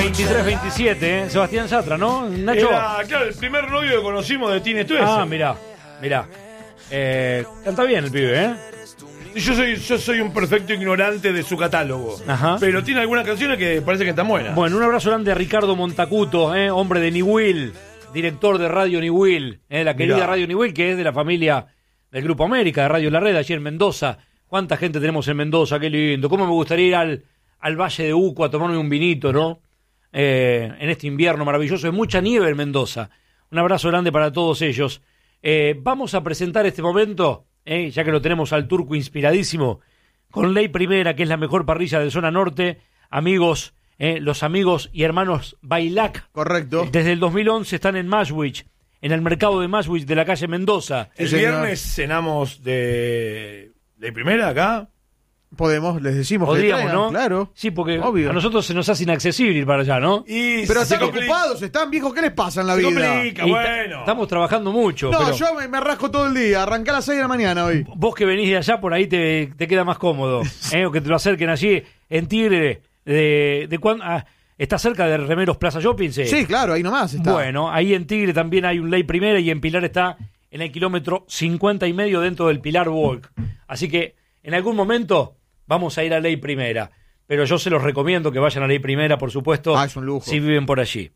23-27, Sebastián Yatra, ¿no? Nacho. Era, claro, el primer novio que conocimos de Tini Stuessel. Ah, mirá. Canta bien el pibe, ¿eh? Yo soy un perfecto ignorante de su catálogo. Ajá. Pero tiene algunas canciones que parece que están buenas. Bueno, un abrazo grande a Ricardo Montacuto, hombre de Niwil, director de Radio Niwil, la querida Mirá. Radio Niwil, que es de la familia del Grupo América, de Radio La Red, allí en Mendoza. ¿Cuánta gente tenemos en Mendoza? Qué lindo. ¿Cómo me gustaría ir al Valle de Uco a tomarme un vinito, ¿no? En este invierno maravilloso. Hay mucha nieve en Mendoza. Un abrazo grande para todos ellos. Vamos a presentar este momento, ya que lo tenemos al Turco inspiradísimo, con Ley Primera, que es la mejor parrilla de zona norte. Amigos, los amigos y hermanos Bailac. Correcto. Desde el 2011 están en Maswich, en el mercado de Maswich de la calle Mendoza. El viernes cenamos de Primera acá. Podemos, les decimos Podríamos, que traigan, ¿no? claro. Sí, porque Obvio. a nosotros se nos hace inaccesible ir para allá, ¿no? Y Pero se están ocupados, están viejos, ¿qué les pasa en la Se vida? complica, Y bueno. estamos trabajando mucho. No, pero yo me rasco todo el día, arrancé a las 6 de la mañana hoy. vos que venís de allá, por ahí te queda más cómodo. O que te lo acerquen allí en Tigre. ¿Está cerca de Remeros Plaza Shopping? Sí, claro, ahí nomás está. Bueno, ahí en Tigre también hay un Ley Primera y en Pilar está en el kilómetro 50 y medio dentro del Pilar Walk. Así que en algún momento vamos a ir a Ley Primera. Pero yo se los recomiendo que vayan a Ley Primera, por supuesto, es un lujo. si viven por allí.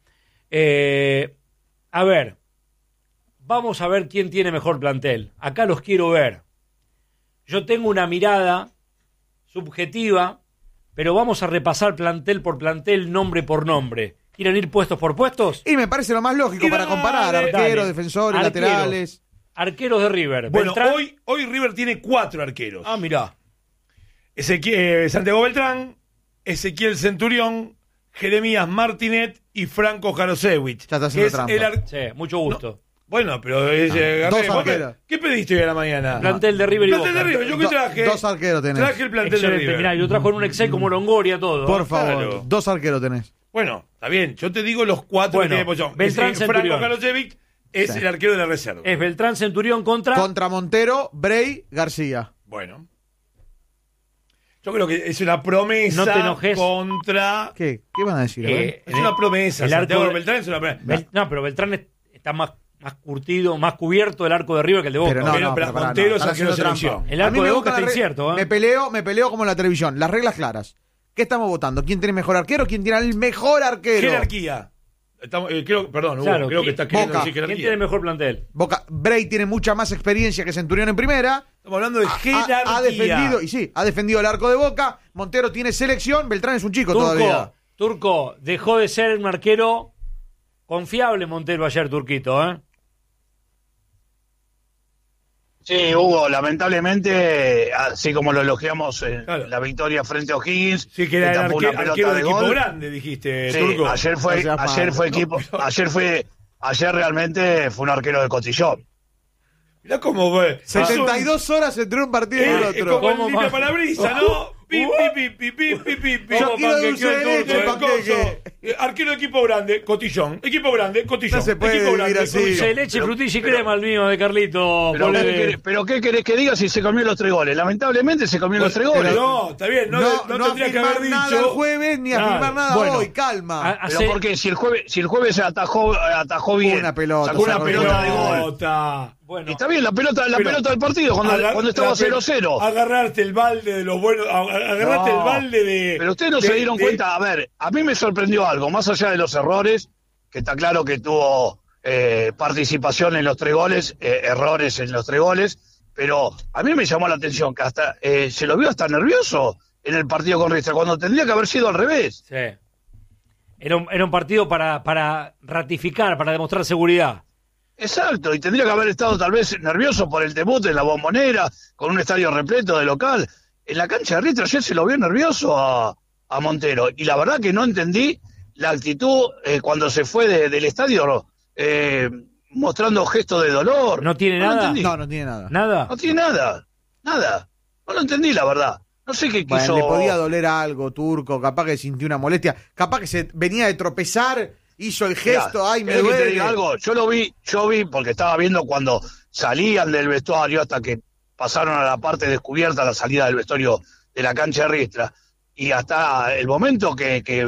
A ver, vamos a ver quién tiene mejor plantel. Acá los quiero ver. Yo tengo una mirada subjetiva, pero vamos a repasar plantel por plantel, nombre por nombre. ¿Quieren ir puestos por puestos? Y me parece lo más lógico para comparar arqueros, Dale. defensores, Arqueros. laterales. Arqueros de River. Bueno, Beltrán. hoy River tiene 4 arqueros. Ah, mirá. Santiago Beltrán, Ezequiel Centurión, Jeremías Martinet y Franco Jarosewicz. Ya está haciendo trampa. Sí, mucho gusto. Bueno, pero dos arqueros. ¿Qué pediste hoy a la mañana? Plantel de River y Plantel de Boca. River, yo que traje. Dos arqueros tenés. Traje el plantel de Excelente, River. mirá, y lo trajo en un Excel como Longoria todo. Por favor, Claro. 2 arqueros tenés. Bueno, está bien. Yo te digo los 4 Bueno, que tiene Pollón. Beltrán, Franco Centurión. Jarosewicz es Sí. el arquero de la reserva. Es Beltrán Centurión contra... Contra Montero, Bray, García. Bueno. Yo creo que es una promesa No te enojes. contra... ¿Qué van a decir? Es una promesa. el Santiago arco- Beltrán es una promesa. No, pero Beltrán está más curtido, más cubierto el arco de River que el de Boca. Pero no, Pero no, para pará, Montero no, es están arquero de haciendo selección. trampa. El A arco mí me de gusta Boca la está incierto, ¿eh? Me peleo como en la televisión. Las reglas claras. ¿Qué estamos votando? ¿Quién tiene mejor arquero? ¿Quién tiene el mejor arquero? Jerarquía. Perdón, Hugo, Claro, creo que está queriendo Boca. decir ¿Quién jerarquía. tiene mejor plantel? Boca, Bray tiene mucha más experiencia que Centurión en primera. Estamos hablando de jerarquía. Ha defendido el arco de Boca. Montero tiene selección. Beltrán es un chico todavía. Turco, dejó de ser un arquero confiable Montero ayer, Turquito, ¿eh? Sí, Hugo, lamentablemente, así como lo elogiamos en Claro. la victoria frente a O'Higgins, Sí, que era el tapó una arquero pelota de equipo gol. grande, dijiste, Sí, Turco. ayer fue, No seas ayer malo. fue equipo, ayer realmente fue un arquero de cotillón. Mirá cómo fue. 72 horas entre un partido y el Es otro. como el ¿Cómo limpia va? parabrisa, ¿no? Pi, pi, pi, pi, pi, pi, pi. Yo Como quiero panquequeó dulce el de leche, turco, panqueque. coso. Arquero de equipo grande, cotillón. Equipo grande, cotillón. No se puede equipo vivir grande, así. cotillón. Dulce de leche, frutilla y crema el mío de Carlito. Pero, Ponle- ¿qué querés que diga si se comió los 3 goles? Lamentablemente se comió los 3 goles. No, está bien, no No tendría que haber afirmar nada dicho. el jueves ni Claro. afirmar nada Bueno. hoy. Calma. Pero porque si el jueves se atajó bien, Una pelota, sacó una sacó pelota de gol. Pelota. Bueno, Y está bien, la pelota Pero- del partido, cuando estaba La 0-0. Agarrarte el balde de los buenos. Agarrarte No. el balde de. Pero ustedes no se dieron cuenta. A ver, a mí me sorprendió algo, más allá de los errores, que está claro que tuvo participación en los 3 goles, errores en los 3 goles, pero a mí me llamó la atención que hasta se lo vio hasta nervioso en el partido con Riestra, cuando tendría que haber sido al revés. sí. Era un partido para ratificar, para demostrar seguridad. Exacto, y tendría que haber estado tal vez nervioso por el debut en la Bombonera, con un estadio repleto de local. En la cancha de Riestra ayer se lo vio nervioso a Montero, y la verdad que no entendí la actitud cuando se fue del estadio mostrando gestos de dolor. ¿No tiene lo nada? entendí. No tiene nada. ¿Nada? No tiene nada. No lo entendí, la verdad. No sé qué quiso. Bueno, le podía doler algo, Turco. Capaz que sintió una molestia. Capaz que se venía de tropezar. Hizo el gesto. Mirá, Ay, me ¿querés que te duele. diga algo? Yo vi porque estaba viendo cuando salían del vestuario hasta que pasaron a la parte descubierta, la salida del vestuario de la cancha de Riestra, y hasta el momento que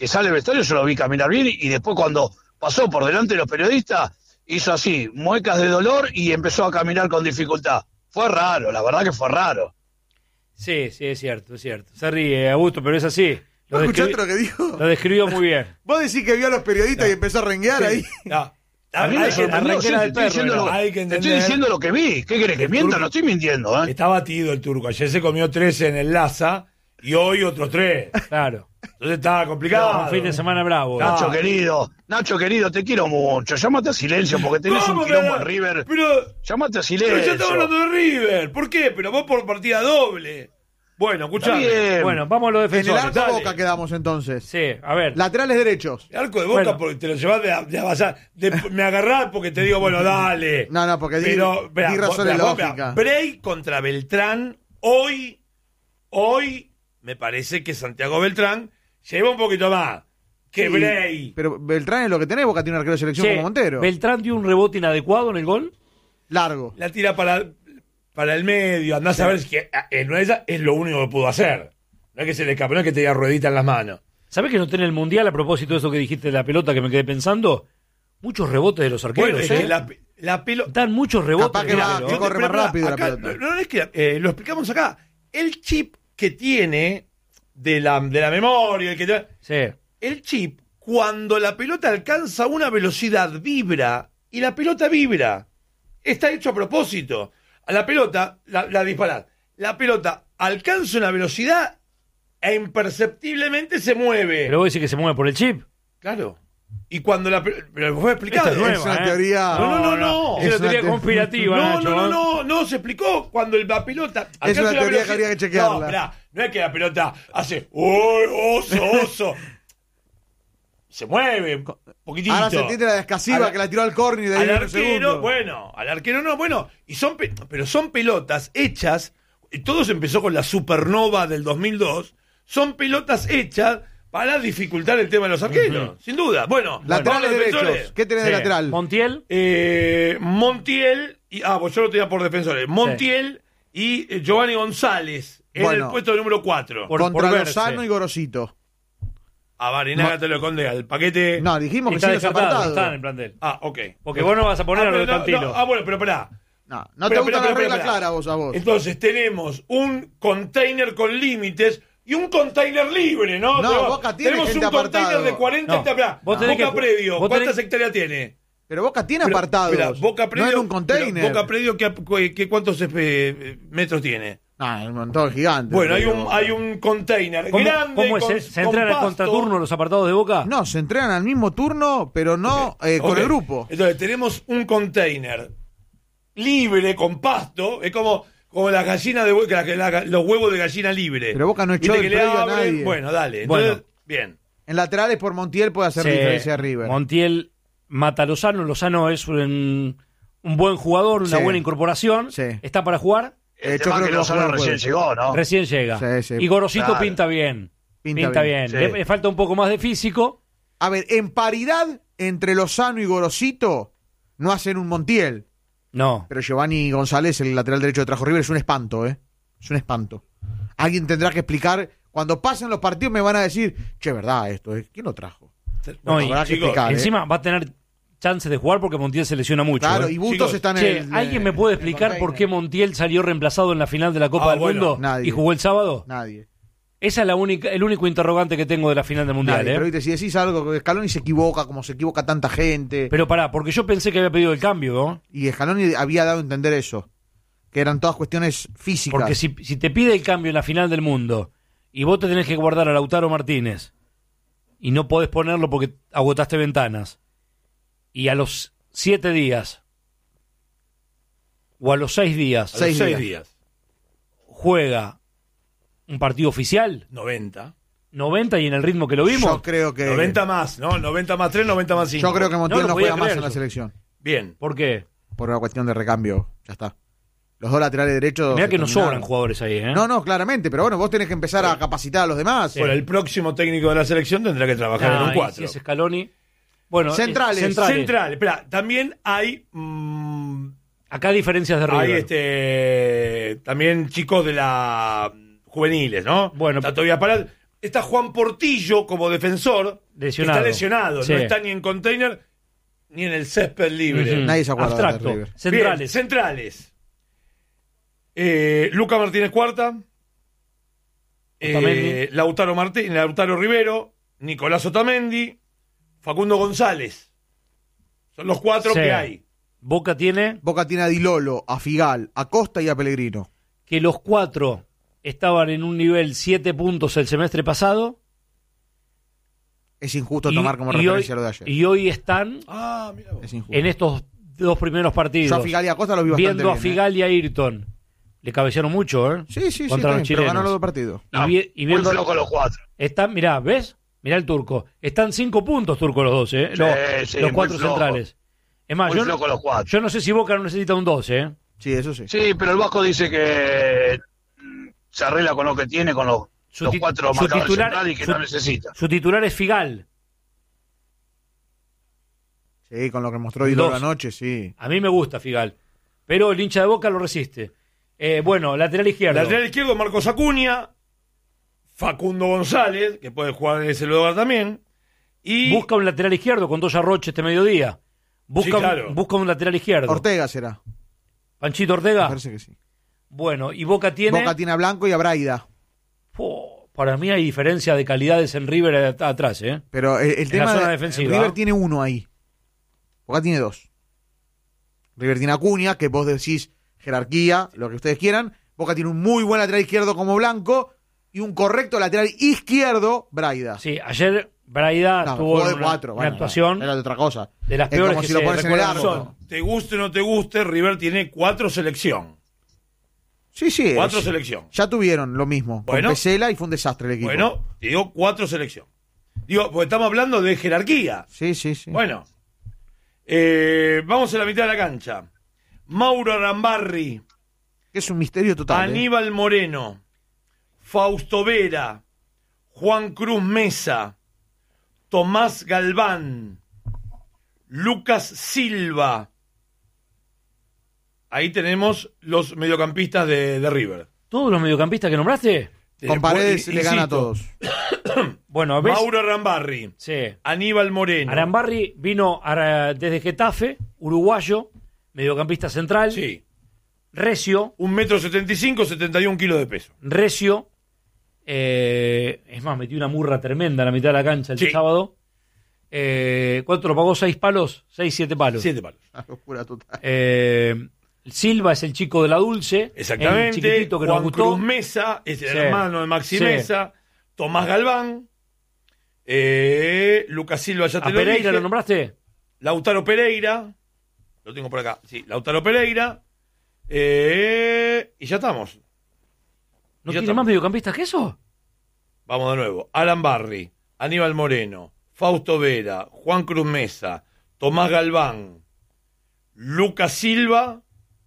que sale del vestuario, yo lo vi caminar bien y después cuando pasó por delante de los periodistas, hizo así, muecas de dolor y empezó a caminar con dificultad. Fue raro, la verdad que fue raro. Sí, es cierto. Se ríe, Augusto, pero es así. ¿No escuchaste lo que dijo? Lo describió muy bien. Vos decís que vio a los periodistas y empezó a renguear ahí. No. A mí me sorprendió, sí, te estoy diciendo lo que vi. ¿Qué querés que mienta? No estoy mintiendo, ¿eh? Está batido el turco. Ayer se comió 13 en el Laza y hoy otros 3. Claro. Entonces estaba complicado. Un fin de semana bravo. Nacho querido, te quiero mucho. Llámate a silencio porque tenés un quilombo en River. Llámate a silencio. Pero yo estaba hablando de River. ¿Por qué? Pero vos por partida doble. Bueno, escuchame. Bueno, vamos a los En el defensores. arco dale. Boca quedamos entonces. Sí, a ver. Laterales derechos. El arco de Boca Bueno. porque te lo llevas de avanzar. Me agarrás porque te digo, bueno, dale. No, porque di esperá, razones vos, lógicas. Bray contra Beltrán. Hoy me parece que Santiago Beltrán lleva un poquito más que Sí, Bray. Pero Beltrán es lo que tenés, Boca tiene un arquero de selección Che, como Montero. Beltrán dio un rebote inadecuado en el gol. Largo. La tira para el medio. Andás a ver si no es lo único que pudo hacer. No es que se le escapó, no es que te diga ruedita en las manos. ¿Sabés que no tenés el Mundial a propósito de eso que dijiste de la pelota que me quedé pensando? Muchos rebotes de los arqueros. Bueno, es que la pelota. Dan muchos rebotes. Capaz que en el va, arquero, que ¿eh? corre más rápido la acá, pelota. no es que lo explicamos acá. El chip que tiene de la memoria, Sí. el chip, cuando la pelota alcanza una velocidad, vibra, y la pelota vibra. Está hecho a propósito. A la pelota, la disparás. La pelota alcanza una velocidad e imperceptiblemente se mueve. Pero vos decís que se mueve por el chip. Claro. Y cuando pero fue explicado. Esta es nueva, Es una ¿eh? teoría. No. Es una teoría una conspirativa, Nacho, ¿eh? No, se explicó cuando la pelota. Es una alcanza teoría velocidad- que habría que chequearla. No, esperá, no es que la pelota hace ¡uy, oso! Se mueve un poquitito. Ahora se entiende la descasiva que la tiró al córner y de ahí al viene un arquero, segundo. bueno, al arquero no, bueno, y pero son pelotas hechas, y todo se empezó con la supernova del 2002, son pelotas hechas para dificultar el tema de los arqueros, sin duda. Bueno, Laterales vamos a los derechos. defensores. ¿Qué tenés de Sí. lateral? Montiel. Montiel, pues yo lo tenía por defensores, Montiel y Giovanni González en Bueno. el puesto número 4. Contra por verse. Lozano y Gorosito. A Barinaga te lo esconde al paquete. No, dijimos que Está sí descartado, desapartado. está en el plantel. Ok. Porque vos no vas a poner a lo de pero Cantilo. bueno, pero pará. No te Pero, gustan las reglas pará. claras a vos. Entonces tenemos un container con límites y un container libre, ¿no? No, Boca tiene tenemos gente un container apartado. de 40 No, hectáreas. vos tenés Boca que- Predio, vos ¿cuántas tenés- hectáreas tiene? Pero Boca tiene Pero, apartados. espera, Boca Predio, no en un container. pero Boca Predio, ¿cuántos metros tiene? Ah, un montón gigante. Bueno, pero- hay un container ¿Cómo, grande. cómo es? con- ¿Se con entran al pasto. contraturno los apartados de Boca? No, se entrenan al mismo turno, pero no con Ok. el grupo. Entonces tenemos un container libre con pasto, es como las gallinas de los huevos de gallina libre. Pero Boca no echó Viste del que le predio a abren, nadie. Bueno, dale. Entonces, Bueno. bien. En laterales por Montiel puede hacer Sí. diferencia a River. Montiel mata a Lozano. Lozano es un buen jugador, una Sí. buena incorporación. Sí. ¿Está para jugar? El yo tema creo que que va a Lozano jugar el recién jueves. llegó, ¿no? Recién llega. Sí, sí. Y Gorosito Claro. pinta bien. Pinta bien. Sí. Le falta un poco más de físico. A ver, en paridad entre Lozano y Gorosito no hacen un Montiel. No. Pero Giovanni González, el lateral derecho que trajo River, es un espanto, ¿eh? Es un espanto. Alguien tendrá que explicar. Cuando pasen los partidos me van a decir, che, verdad esto, ¿eh? ¿Quién lo trajo? No, Bueno, y, habrá que chicos, explicar, ¿eh? encima va a tener chances de jugar porque Montiel se lesiona mucho. Claro, ¿eh? y Bustos Chicos, están Che, en el... ¿alguien me puede en el explicar por qué container? Montiel salió reemplazado en la final de la Copa del bueno, Mundo nadie. y jugó el sábado? Nadie. Esa es el único interrogante que tengo de la final del Mundial, Nadie. ¿eh? Pero viste, si decís algo, Scaloni se equivoca como se equivoca tanta gente. Pero pará, porque yo pensé que había pedido el cambio, ¿no? Y Scaloni había dado a entender eso. Que eran todas cuestiones físicas. Porque si te pide el cambio en la final del mundo y vos te tenés que guardar a Lautaro Martínez y no podés ponerlo porque agotaste ventanas y a los 7 días o a los 6 días A los 6 6 días. días. juega un partido oficial, 90. 90 y en el ritmo que lo vimos, Yo creo que... 90 más, ¿no? 90 más 3, 90 más 5. Yo creo que Montiel No lo no, podía juega más creer en la eso. selección. Bien. ¿por qué? Por una cuestión de recambio. Ya está. Los dos laterales derechos... Mirá se que nos terminaron. sobran jugadores ahí, ¿eh? No, claramente. Pero bueno, vos tenés que empezar a capacitar a los demás. Bueno, el próximo técnico de la selección tendrá que trabajar en Ah, un y 4. si es Scaloni. Bueno, Centrales. Central. Espera, también hay... Acá hay diferencias de River. hay también chicos de la juveniles, ¿no? Bueno. Está todavía para Está Juan Portillo como defensor. Lesionado. Está lesionado. Sí. No está ni en container ni en el césped libre. Ujú. Nadie se acuerda de Abstracto. River. Centrales. Bien, centrales. Luca Martínez Cuarta. Otamendi. Lautaro Rivero. Nicolás Otamendi. Facundo González. Son los 4 Sí. que hay. Boca tiene Boca tiene a Di Lolo, a Figal, a Costa y a Pellegrino. que los 4 estaban en un nivel 7 puntos el semestre pasado. Es injusto y- tomar como y referencia hoy, lo de ayer. Y hoy están Ah, mira vos. Es injusto. en estos 2 primeros partidos. Yo a Figal y a Costa los vi bastante viendo a bien, Figal y a Ayrton. Le cabecearon mucho, ¿eh? Sí, sí, contra sí, los pero chilenos. ganó los 2 partidos. Y, vi- y Muy viendo. flojo los 4. Están, mirá, ¿ves? Mirá el turco. Están 5 puntos turco los dos, ¿eh? Sí, los muy 4 flojo. centrales. Es más, Muy yo, flojo los 4. yo no sé si Boca no necesita un 12, ¿eh? Sí, eso sí. Sí, pero el Vasco dice que se arregla con lo que tiene, con los Su los ti- 4 su marcadores titular- centrales y que su- no necesita. Su titular es Figal. Sí, con lo que mostró Di Lolo 2. anoche, sí. A mí me gusta Figal. Pero el hincha de Boca lo resiste. Bueno, lateral izquierdo. Lateral izquierdo, Marcos Acuña. Facundo González, que puede jugar en ese lugar también. Y Busca un lateral izquierdo con 2 Arroche este mediodía. Busca, Sí, claro. busca un lateral izquierdo. Ortega será. Panchito Me Ortega. parece que sí. Bueno, y Boca tiene. Boca tiene a Blanco y a Braida. Para mí hay diferencia de calidades en River atrás, ¿eh? Pero el la tema zona de defensiva. River tiene 1 ahí. Boca tiene 2. River tiene a Acuña, que vos decís jerarquía, lo que ustedes quieran. Boca tiene un muy buen lateral izquierdo como Blanco y un correcto lateral izquierdo, Braida. Sí, ayer Braida No, tuvo jugó de una, 4. una actuación Era de otra cosa. de las Es peores como que si lo se pones en el recuerdan. arco. son, te guste o no te guste, River tiene 4 selección. Sí, sí. 4 selección. Ya tuvieron lo mismo Bueno. con Pesela y fue un desastre el equipo. Bueno, te digo 4 selección. Digo, porque estamos hablando de jerarquía. Sí, sí, sí. Bueno, vamos a la mitad de la cancha. Mauro Arambarri, Es un misterio total. Aníbal Moreno, Fausto Vera, Juan Cruz Mesa, Tomás Galván, Lucas Silva. Ahí tenemos los mediocampistas de River. ¿Todos los mediocampistas que nombraste? Con Paredes Insisto, le gana a todos. Bueno, ¿ves? Mauro Arambarri, Sí. Aníbal Moreno. Arambarri vino desde Getafe, uruguayo, mediocampista central, Sí, recio, 1,75 m, 71 kilos de peso. recio. Es más, metió una murra tremenda en la mitad de la cancha el Sí. sábado. ¿Cuánto lo pagó? ¿6 palos? 6, 7 palos. 7 palos. Una locura total. Silva es el chico de la Dulce. El Exactamente. chiquitito que nos Juan gustó. Cruz Mesa es el Sí. hermano de Maxi Sí. Mesa. Tomás Galván. Lucas Silva, ya te ¿A lo Pereira dije. lo nombraste? Lautaro Pereira. Lo tengo por acá. Sí, Lautaro Pereira. Y ya estamos. ¿No Ya tiene estamos. más mediocampistas que eso? Vamos de nuevo. Alan Barry, Aníbal Moreno, Fausto Vera, Juan Cruz Mesa, Tomás Galván, Lucas Silva,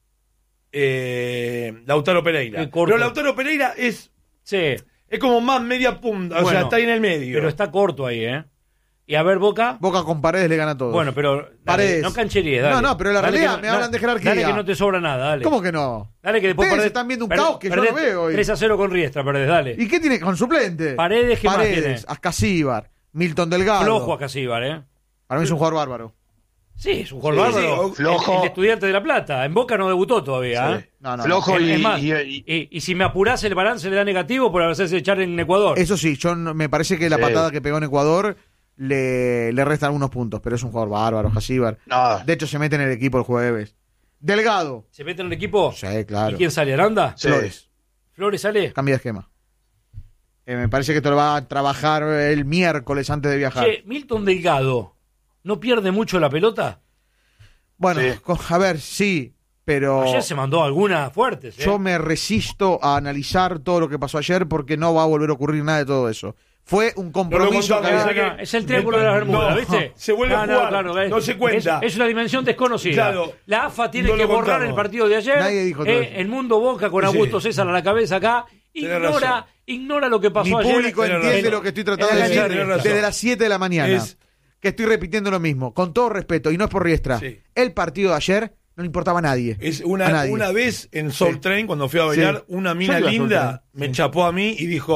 Lautaro Pereira. Qué corto. Pero Lautaro Pereira es Sí. como más media punta, o Bueno, sea, está ahí en el medio. Pero está corto ahí, ¿eh? Y a ver, Boca. Boca con Paredes le gana a todos. Bueno, pero. Dale, Paredes. no cancheríes, dale. No, no, pero la Dale realidad, que me hablan de jerarquía. Dale que no te sobra nada, dale. ¿Cómo que no? Dale que después Ustedes perdés- están viendo un perdés- caos que yo perdés no veo hoy. 3-0 con Riestra, perdés, dale. ¿Y qué tiene con suplente? Paredes, ¿qué más tiene? Paredes, Ascasíbar, Milton Delgado. Flojo a Casíbar, ¿eh? Para mí es un jugador bárbaro. Sí, es un jugador Sí, bárbaro. sí, flojo. El de Estudiante de La Plata. En Boca no debutó todavía, Sí. ¿eh? No, no, Flojo Es y, más, y- y si me apurás el balance le da negativo por hacerse echar en Ecuador. Eso sí, me parece que la Sí. patada que pegó en Ecuador le resta algunos puntos, pero es un jugador bárbaro, Ascasíbar. no, De hecho, se mete en el equipo el jueves. Delgado. ¿Se mete en el equipo? Sí, claro. ¿Y quién sale? ¿Aranda? sí. Flores. ¿Flores sale? Cambia de esquema. Me parece que te lo va a trabajar el miércoles antes de viajar. Che, Milton Delgado, ¿no pierde mucho la pelota? Bueno, Sí. a ver, sí, pero Ayer se mandó algunas fuertes, ¿eh? yo me resisto a analizar todo lo que pasó ayer porque no va a volver a ocurrir nada de todo eso. Fue un compromiso que contamos, había- ¿sabes? Es el triángulo de las Bermudas, No, ¿viste? se vuelve a jugar, no se cuenta. Es una dimensión desconocida. Claro, La AFA tiene no que lo borrar contamos. el partido de ayer. Nadie dijo todo eso. El mundo Boca con Sí. Augusto César a la cabeza acá. Tenés razón. Ignora lo que pasó Mi ayer. público Tenés entiende razón. lo que estoy tratando En de la decir cancha de Riestra. desde las 7 de la mañana. Es- Que estoy repitiendo lo mismo, con todo respeto, y no es por Riestra. Sí. El partido de ayer no le importaba a nadie. Es A una nadie. vez en Soul Sí. Train, cuando fui a bailar, Sí. una Yo mina iba a Soul linda Train, me sí. chapó a mí y dijo: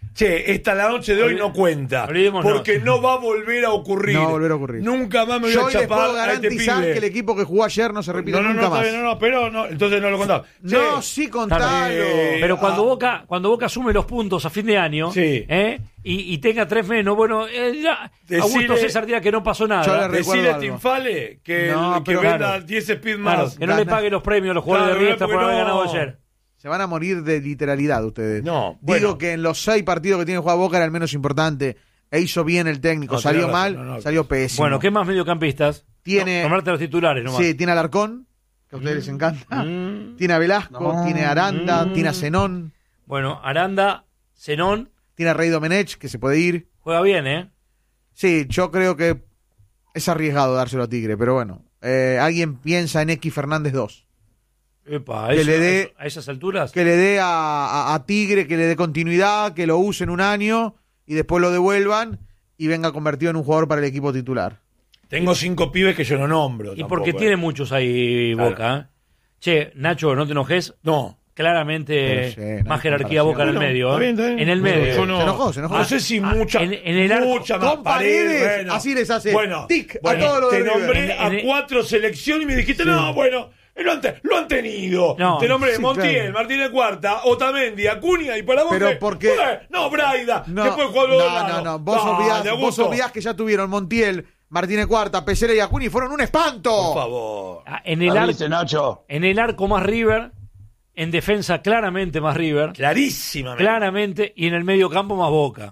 che, esta la noche de hoy no cuenta. Olvidémonos. Porque no va a volver a ocurrir. No va a volver a ocurrir. Nunca más me voy Yo a hoy les chapar puedo a este garantizar pibe. que el equipo que jugó ayer no se repite nunca está más. bien, pero no, entonces no lo contaba. No, Che, sí, contalo. Pero cuando Boca asume los puntos a fin de año, Sí. y tenga 3 menos, bueno, ya, Augusto César dirá que no pasó Yo nada. le recuerdo decirle a algo. Tinfale que, No, que pero venda claro. 10 speed Claro, más. que no le pague los premios a los jugadores Claro, de Riestra por porque haber no. ganado ayer. Se van a morir de literalidad ustedes. No, Digo bueno. que en los 6 partidos que tiene jugado Boca era el menos importante. E hizo bien el técnico. No, Salió tenés mal, razón, no. salió pésimo. Bueno, ¿qué más mediocampistas? Tiene- Nombrarte los titulares nomás. Sí, tiene a Alarcón, que a ustedes les encanta. Tiene a Velasco, tiene a Aranda, tiene a Zenón, Bueno, Aranda, Zenón, tiene a Rey Domenech, que se puede ir. juega bien, ¿eh? Sí, yo creo que es arriesgado dárselo a Tigre, pero bueno. Alguien piensa en X Fernández 2. Epa, Que le dé- a esas alturas. Que le dé a Tigre, que le dé continuidad, que lo use en un año y después lo devuelvan y venga convertido en un jugador para el equipo titular. Tengo 5 pibes que yo no nombro. Y tampoco, porque tiene muchos ahí Claro. Boca. ¿eh? Che, Nacho, no te enojes. No. Claramente Pero sí, no más hay jerarquía Boca en el Bueno, medio. está ¿eh? bien, está bien. En el Bueno, medio. yo no, Se enojó. No sé si mucha, en el arco- mucha más Con Paredes, bueno. así les hace Bueno, tic a bueno, todo lo de te River. nombré En- a 4 selecciones y me dijiste, no, bueno, lo han tenido. No, te nombré sí, Montiel, claro. Martínez Cuarta, Otamendi, Acuña y para vos. Pero ¿qué? ¿por qué? No, Braida, No, después jugó los dos no, lados. no. Vos Dale, Augusto. olvidás que ya tuvieron Montiel, Martínez Cuarta, Pesera y Acuña y fueron un espanto. Por favor. Ah, en el ¿Viste, Nacho? en el arco más River, en defensa claramente más River, Clarísimamente. claramente, y en el medio campo más Boca.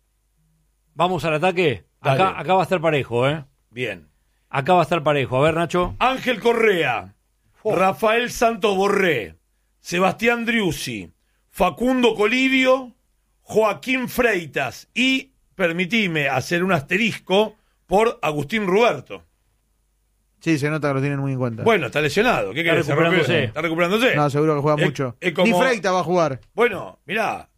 Vamos al ataque. Dale. Acá va a estar parejo, ¿eh? Bien. Acá va a estar parejo. A ver, Nacho. Ángel Correa, Rafael Santos Borré, Sebastián Driussi, Facundo Colidio, Joaquín Freitas y, permitime hacer un asterisco, por Agustín Ruberto. Sí, se nota que lo tienen muy en cuenta. Bueno, está lesionado. ¿Qué querés? recuperándose. ¿Está recuperándose? No, seguro que juega Es- mucho. es como- Ni Freita va a jugar. Bueno, mirá,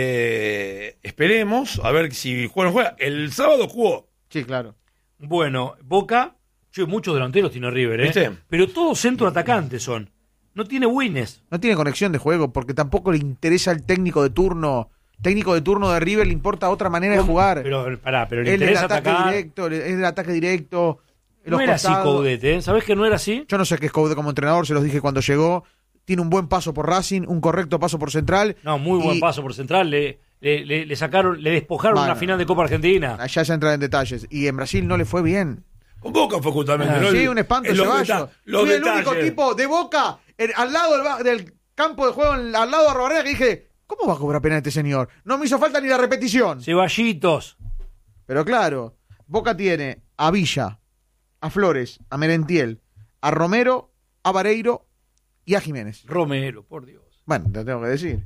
esperemos a ver si juega. El sábado jugó. Sí, claro. Bueno, Boca, che, muchos delanteros tiene River, ¿eh? ¿Viste? Pero todos centroatacantes son. No tiene wins. No tiene conexión de juego porque tampoco le interesa el técnico de turno. Técnico de turno de River le importa otra manera de jugar. Pero le Él es el interesa ataque atacar. directo, es el ataque directo. No los era así costados. Coudet, ¿eh? ¿Sabés que no era así? Yo no sé qué es Coudet como entrenador, se los dije cuando llegó. Tiene un buen paso por Racing, un correcto paso por Central. No, muy buen y- paso por Central. Le sacaron, le despojaron Bueno. una final de Copa Argentina. Allá se entra en detalles. Y en Brasil no le fue bien. Con Boca fue justamente. ¿no? Sí, un espanto Los Ceballos. los Fui el único detalles. tipo de Boca al lado del campo de juego, al lado de Arrobarrena, que dije, ¿cómo va a cobrar penal este señor? No me hizo falta ni la repetición. Ceballitos. Pero claro, Boca tiene a Villa, a Flores, a Merentiel, a Romero, a Vareiro y a Jiménez. Romero, por Dios. Bueno, te tengo que decir.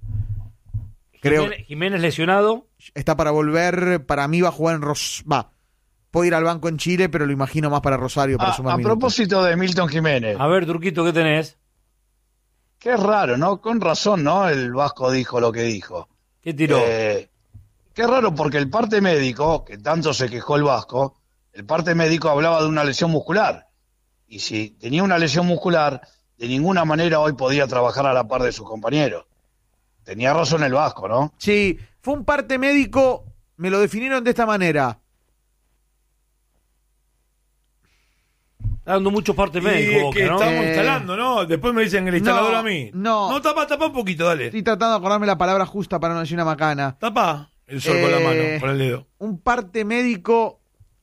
Creo Jiménez lesionado. está para volver, para mí va a jugar en puede ir al banco en Chile, pero lo imagino más para Rosario, para sumar A minutos. propósito de Milton Jiménez, A ver, Turquito, ¿qué tenés? qué raro, ¿no? Con razón, ¿no? El Vasco dijo lo que dijo. ¿Qué tiró? Qué raro porque el parte médico, que tanto se quejó el Vasco, el parte médico hablaba de una lesión muscular. Y si tenía una lesión muscular, de ninguna manera hoy podía trabajar a la par de sus compañeros. Tenía razón el Vasco, ¿no? Sí, fue un parte médico, me lo definieron de esta manera. Está dando mucho parte Y médico, es Boca, que ¿no? estamos instalando, ¿no? Después me dicen el instalador No, a mí. no. No, tapa un poquito, dale. Estoy tratando de acordarme la palabra justa para no decir una macana. Tapa el sol con la mano, con el dedo. Un parte médico.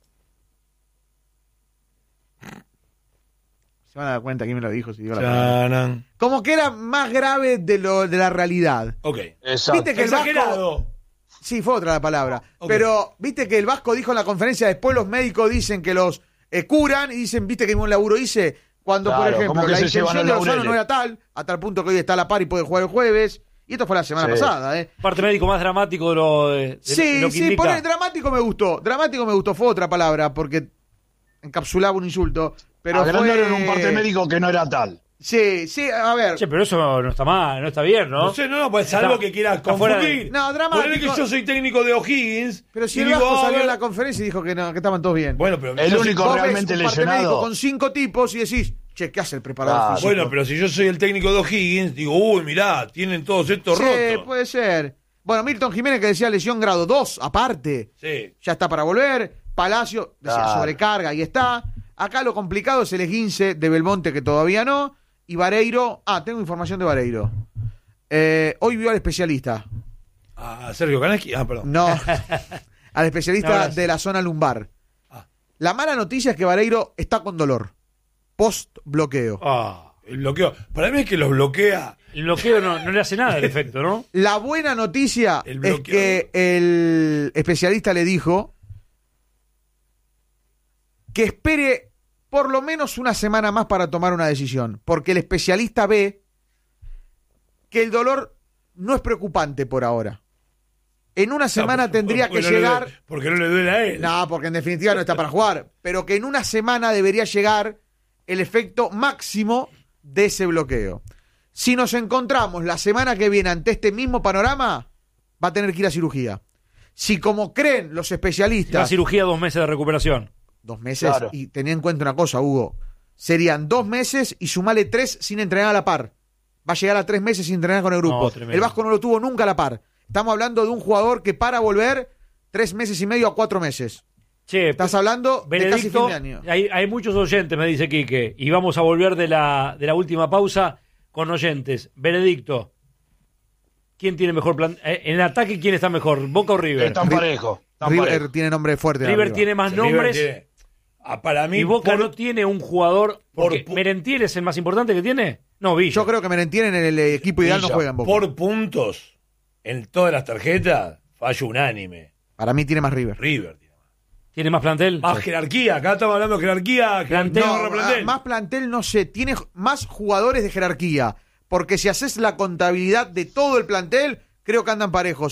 Se van a dar cuenta quién me lo dijo si digo la palabra. Chanan. Como que era más grave de la realidad. Ok. Exacto. Viste que el Vasco. Exagerado. Sí, fue otra la palabra. Ok. Pero viste que el Vasco dijo en la conferencia, después los médicos dicen que los curan y dicen, viste que buen laburo hice. Cuando, por Claro, ejemplo, como que la se llevan intención de los Lozano laureles. no era tal, a tal punto que hoy está a la par y puede jugar el jueves. Y esto fue la semana Sí. pasada, ¿eh? Parte médico más dramático de lo Sí, lo que sí, indica. pone dramático me gustó. Dramático me gustó, fue otra palabra, porque encapsulaba un insulto. Pero Agrandaron fue... un parte médico que no era tal. Sí, a ver. Che, pero eso no está mal, no está bien, ¿no? No sé, no, pues salvo Está- que quieras está fuera de- confundir. No, dramático. Ponele que yo soy técnico de O'Higgins. Pero si y el digo, Vasco a salió ver- en la conferencia y dijo que no, que estaban todos bien. Bueno, pero El yo soy- único Vos ves realmente un parte médico lesionado. con 5 tipos y decís, che, ¿qué hace el preparador Claro. físico? Bueno, pero si yo soy el técnico de O'Higgins, digo, uy, mirá, tienen todos estos Sí, rotos. puede ser. Bueno, Milton Jiménez, que decía lesión grado 2, aparte. Sí. Ya está para volver. Palacio, decía Claro. sobrecarga, y está. Acá lo complicado es el esguince de Belmonte, que todavía no. Y Vareiro. Tengo información de Vareiro. Hoy vio al especialista. Sergio Kanaski. Perdón. No, al especialista Un abrazo. de la zona lumbar. Ah. La mala noticia es que Vareiro está con dolor. Post bloqueo. El bloqueo. Para mí es que los bloquea. El bloqueo no le hace nada el efecto, ¿no? La buena noticia El es bloqueador. que el especialista le dijo que espere por lo menos una semana más para tomar una decisión, porque el especialista ve que el dolor no es preocupante por ahora. En una semana tendría que llegar... Porque no le duele a él. No, porque en definitiva no está para jugar, pero que en una semana debería llegar el efecto máximo de ese bloqueo. Si nos encontramos la semana que viene ante este mismo panorama, va a tener que ir a cirugía. Si como creen los La especialistas, cirugía, 2 meses de recuperación. 2 meses, Claro. y tenía en cuenta una cosa, Hugo, serían 2 meses y sumale 3 sin entrenar a la par. Va a llegar a 3 meses sin entrenar con el grupo. No, tremendo. El Vasco no lo tuvo nunca a la par. Estamos hablando de un jugador que para volver 3 meses y medio a 4 meses. Che, Estás hablando de casi Benedicto, fin de año. hay muchos oyentes, me dice Quique, y vamos a volver de la última pausa con oyentes. Benedicto, ¿quién tiene mejor plan? En el ataque, ¿quién está mejor? ¿Boca o River? Están parejos. Están River parejos. tiene nombre fuerte. River arriba. tiene más River nombres tiene- para mí, y Boca por- no tiene un jugador. Porque por- Merentiel es el más importante que tiene. No, Villa. Yo creo que Merentiel en el equipo ideal no Villa. juega en Boca. por puntos en todas las tarjetas, fallo unánime. Para mí tiene más River. River tiene más. ¿Tiene más plantel? Más jerarquía. Acá estamos hablando de jerarquía. Plantel. no, No, replantel. más plantel no sé, tiene más jugadores de jerarquía. Porque si haces la contabilidad de todo el plantel, creo que andan parejos.